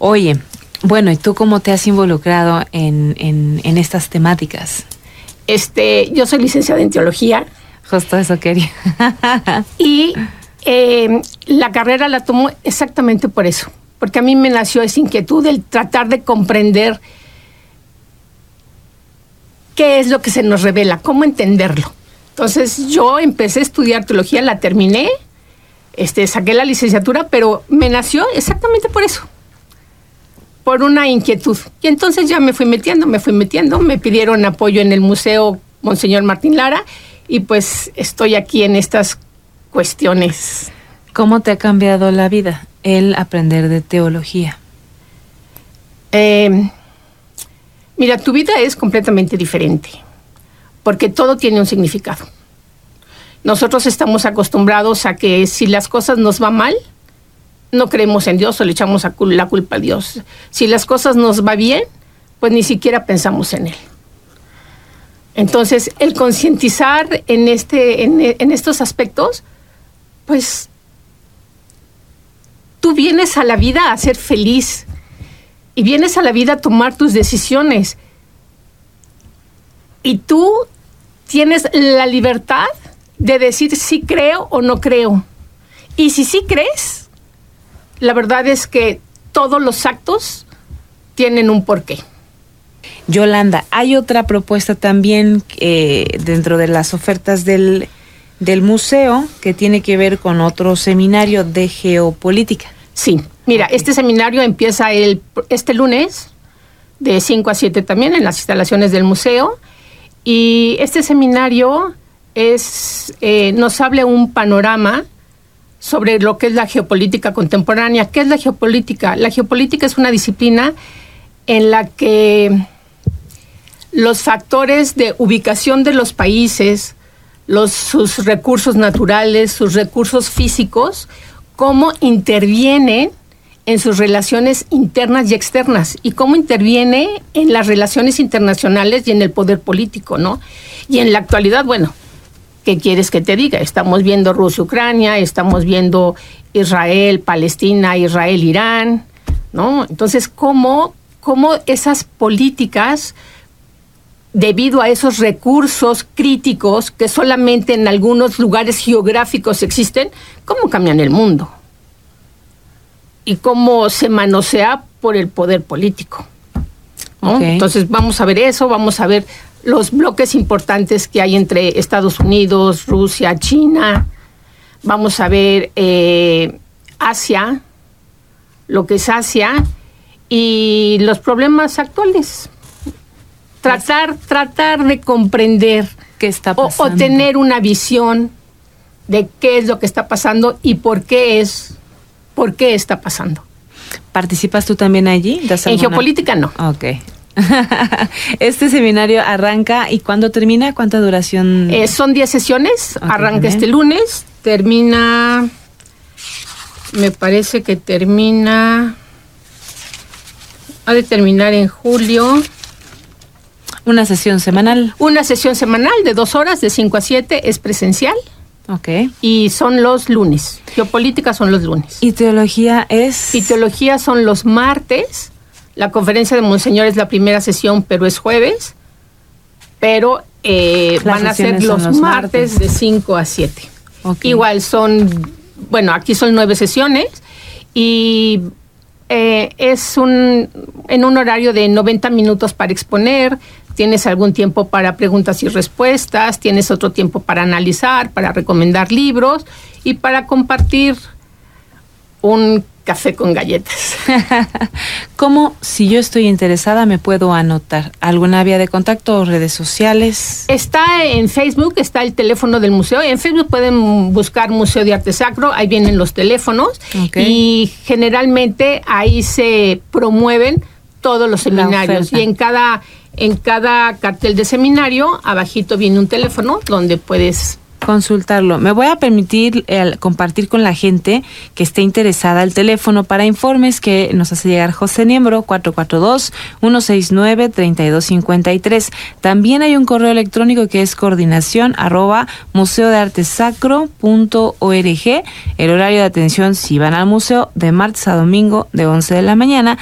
Oye, bueno, ¿y tú cómo te has involucrado en estas temáticas? Yo soy licenciada en teología. Justo eso quería. Y la carrera la tomo exactamente por eso, porque a mí me nació esa inquietud del tratar de comprender qué es lo que se nos revela, cómo entenderlo. Entonces yo empecé a estudiar teología, la terminé, saqué la licenciatura, pero me nació exactamente por eso, por una inquietud. Y entonces ya me fui metiendo, me pidieron apoyo en el Museo Monseñor Martín Lara, y pues estoy aquí en estas cuestiones. ¿Cómo te ha cambiado la vida el aprender de teología? Mira, tu vida es completamente diferente, porque todo tiene un significado. Nosotros estamos acostumbrados a que si las cosas nos van mal, no creemos en Dios o le echamos la culpa a Dios. Si las cosas nos va bien, pues ni siquiera pensamos en Él. Entonces, el concientizar en estos aspectos, pues tú vienes a la vida a ser feliz y vienes a la vida a tomar tus decisiones. Y tú tienes la libertad de decir si creo o no creo. Y si sí crees, la verdad es que todos los actos tienen un porqué. Yolanda, hay otra propuesta también dentro de las ofertas del museo que tiene que ver con otro seminario de geopolítica. Sí, mira, este seminario empieza este lunes de 5 a 7 también en las instalaciones del museo, y este seminario nos habla un panorama sobre lo que es la geopolítica contemporánea. ¿Qué es la geopolítica? La geopolítica es una disciplina en la que los factores de ubicación de los países, sus recursos naturales, sus recursos físicos, cómo intervienen en sus relaciones internas y externas, y cómo interviene en las relaciones internacionales y en el poder político, ¿no? Y en la actualidad, bueno, ¿qué quieres que te diga? Estamos viendo Rusia-Ucrania, estamos viendo Israel-Palestina, Israel-Irán, ¿no? Entonces, ¿cómo esas políticas, debido a esos recursos críticos que solamente en algunos lugares geográficos existen, cómo cambian el mundo? Y cómo se manosea por el poder político, ¿no? Okay. Entonces vamos a ver eso, vamos a ver los bloques importantes que hay entre Estados Unidos, Rusia, China. Vamos a ver Asia, lo que es Asia, y los problemas actuales. Tratar de comprender qué está pasando, o tener una visión de qué es lo que está pasando y por qué está pasando. ¿Participas tú también allí? En geopolítica no. Ok. Este seminario arranca, ¿y cuándo termina? ¿Cuánta duración? Son 10 sesiones, okay, arranca también este lunes, termina, me parece que ha de terminar en julio. ¿Una sesión semanal? Una sesión semanal de 2 horas, de 5 a 7, es presencial. Ok. Y son los lunes. Geopolítica son los lunes. ¿Y teología es? Y teología son los martes. La conferencia de Monseñor es la primera sesión, pero es jueves. Pero van a ser los martes de 5 a 7. Okay. Igual aquí son 9 sesiones. Y es en un horario de 90 minutos para exponer. Tienes algún tiempo para preguntas y respuestas, tienes otro tiempo para analizar, para recomendar libros y para compartir un café con galletas. ¿Cómo, si yo estoy interesada, me puedo anotar? ¿Alguna vía de contacto o redes sociales? Está en Facebook, está el teléfono del museo. En Facebook pueden buscar Museo de Arte Sacro, ahí vienen los teléfonos. Okay. Y generalmente ahí se promueven todos los seminarios. Y en cada cartel de seminario, abajito viene un teléfono donde puedes consultarlo. Me voy a permitir compartir con la gente que esté interesada el teléfono para informes que nos hace llegar José Niembro, 442-169-3253. También hay un correo electrónico que es coordinación@museodeartesacro.org. El horario de atención, si van al museo, de martes a domingo de 11 de la mañana